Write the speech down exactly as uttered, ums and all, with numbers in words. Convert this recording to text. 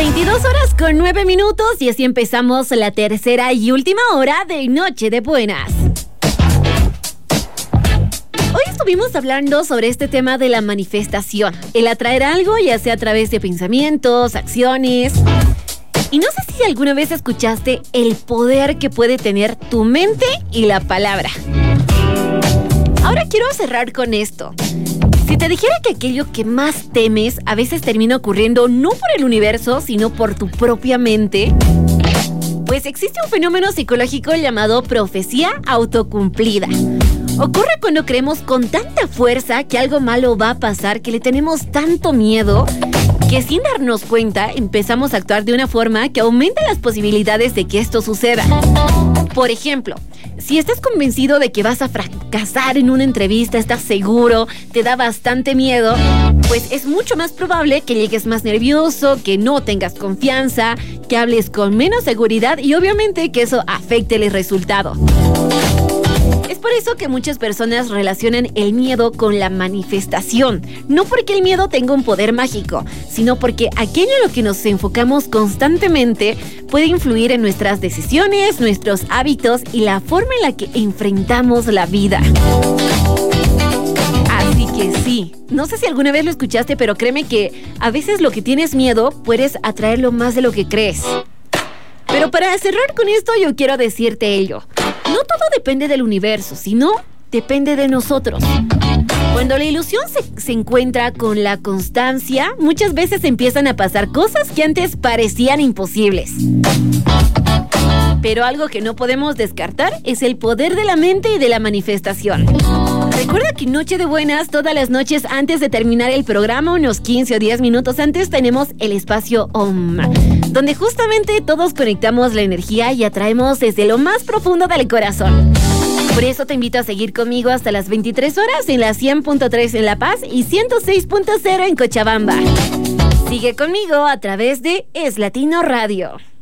veintidós horas con nueve minutos y así empezamos la tercera y última hora de Noche de Buenas. Hoy estuvimos hablando sobre este tema de la manifestación, el atraer algo ya sea a través de pensamientos, acciones. Y no sé si alguna vez escuchaste el poder que puede tener tu mente y la palabra. Ahora quiero cerrar con esto. Si te dijera que aquello que más temes a veces termina ocurriendo no por el universo, sino por tu propia mente, pues existe un fenómeno psicológico llamado profecía autocumplida. Ocurre cuando creemos con tanta fuerza que algo malo va a pasar, que le tenemos tanto miedo, que sin darnos cuenta empezamos a actuar de una forma que aumenta las posibilidades de que esto suceda. Por ejemplo, si estás convencido de que vas a fracasar en una entrevista, estás seguro, te da bastante miedo, pues es mucho más probable que llegues más nervioso, que no tengas confianza, que hables con menos seguridad y obviamente que eso afecte el resultado. Es por eso que muchas personas relacionan el miedo con la manifestación. No porque el miedo tenga un poder mágico, sino porque aquello en lo que nos enfocamos constantemente puede influir en nuestras decisiones, nuestros hábitos y la forma en la que enfrentamos la vida. Así que sí, no sé si alguna vez lo escuchaste, pero créeme que a veces lo que tienes miedo puedes atraerlo más de lo que crees. Pero para cerrar con esto yo quiero decirte ello. No todo depende del universo, sino depende de nosotros. Cuando la ilusión se, se encuentra con la constancia, muchas veces empiezan a pasar cosas que antes parecían imposibles. Pero algo que no podemos descartar es el poder de la mente y de la manifestación. Recuerda que Noche de Buenas, todas las noches antes de terminar el programa, unos quince o diez minutos antes, tenemos el espacio Om, donde justamente todos conectamos la energía y atraemos desde lo más profundo del corazón. Por eso te invito a seguir conmigo hasta las veintitrés horas en la cien punto tres en La Paz y ciento seis punto cero en Cochabamba. Sigue conmigo a través de Es Latino Radio.